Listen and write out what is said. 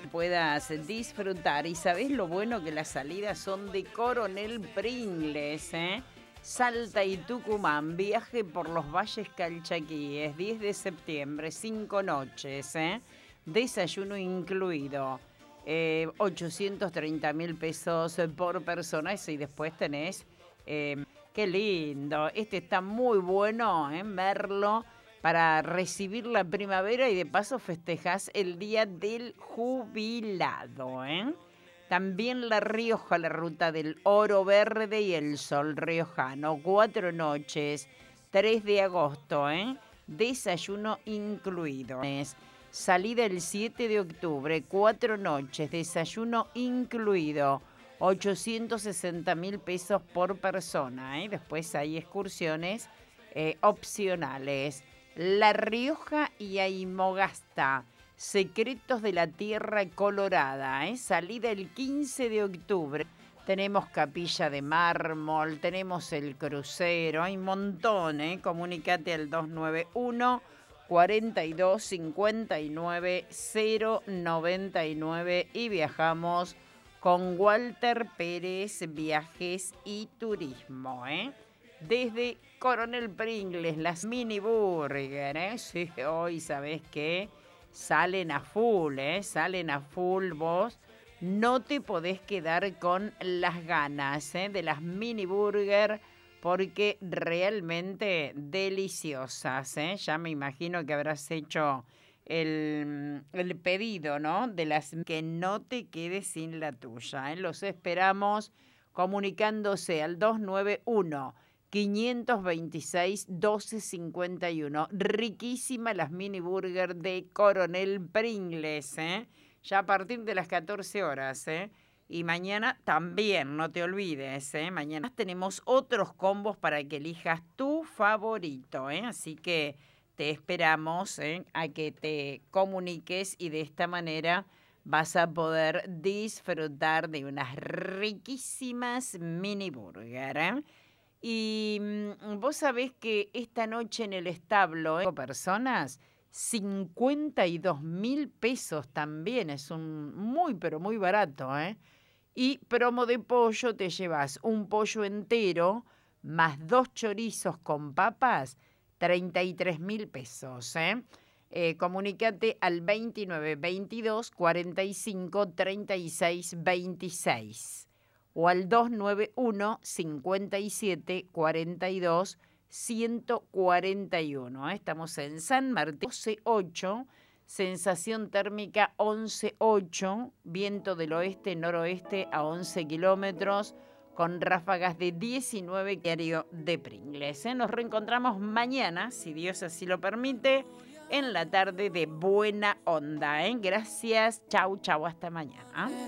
puedas disfrutar. Y sabés lo bueno que las salidas son de Coronel Pringles, ¿eh? Salta y Tucumán, viaje por los valles calchaquíes, 10 de septiembre, 5 noches, ¿eh? Desayuno incluido, 830.000 pesos por persona. Y después tenés, qué lindo, este está muy bueno, Merlo, para recibir la primavera y de paso festejás el Día del Jubilado, ¿eh? También La Rioja, la ruta del oro verde y el sol riojano. 4 noches, 3 de agosto, ¿eh? Desayuno incluido. Salida el 7 de octubre, 4 noches, desayuno incluido. 860.000 pesos por persona, ¿eh? Después hay excursiones opcionales. La Rioja y Aymogasta. Secretos de la Tierra Colorada, ¿eh? Salida el 15 de octubre. Tenemos capilla de mármol, tenemos el crucero, hay un montón, ¿eh? Comunícate al 291 42 59 099 y viajamos con Walter Pérez Viajes y Turismo, ¿eh? Desde Coronel Pringles, las mini burger, ¿eh? Sí, hoy sabés que salen a full, salen a full vos. No te podés quedar con las ganas, de las mini burger porque realmente deliciosas, Ya me imagino que habrás hecho el pedido, ¿no? De las que no te quedes sin la tuya, Los esperamos comunicándose al 291 526 1251. Riquísimas las mini burger de Coronel Pringles, ya a partir de las 14 horas, Y mañana también, no te olvides, mañana tenemos otros combos para que elijas tu favorito, Así que te esperamos, a que te comuniques y de esta manera vas a poder disfrutar de unas riquísimas mini burger, Y vos sabés que esta noche en el establo, personas, 52.000 pesos también, es un muy, pero muy barato, Y promo de pollo, te llevas un pollo entero más 2 chorizos con papas, 33.000 pesos, comunícate al 29 22 45 36 26 o al 291 57 42 141. Estamos en San Martín, 12.8, sensación térmica 11.8, viento del oeste-noroeste a 11 kilómetros, con ráfagas de 19 diario de Pringles. Nos reencontramos mañana, si Dios así lo permite, en la tarde de Buena Onda. Gracias, chau, chau, hasta mañana.